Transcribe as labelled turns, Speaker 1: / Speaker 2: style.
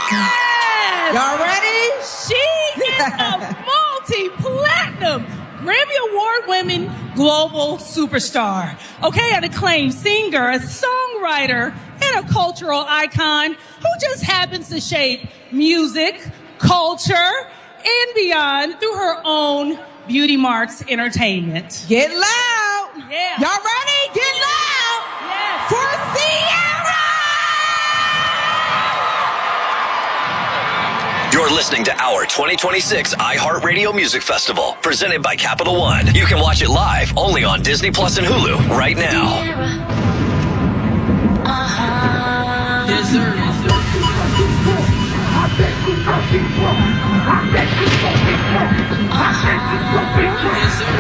Speaker 1: Yes!
Speaker 2: Y'all ready?
Speaker 1: She is a multi-platinum Grammy Award-winning global superstar. Okay, an acclaimed singer, a songwriter, and a cultural icon who just happens to shape music, culture, and beyond through her own Beauty Marks Entertainment.
Speaker 2: Get loud.
Speaker 1: Yeah.
Speaker 2: Y'all ready? Get loud.
Speaker 1: Yes.
Speaker 2: For Ciara.
Speaker 3: You're listening to our 2026 iHeartRadio Music Festival, presented by Capital One. You can watch it live only on Disney Plus and Hulu right now.
Speaker 1: Yes, sir. Yes, sir.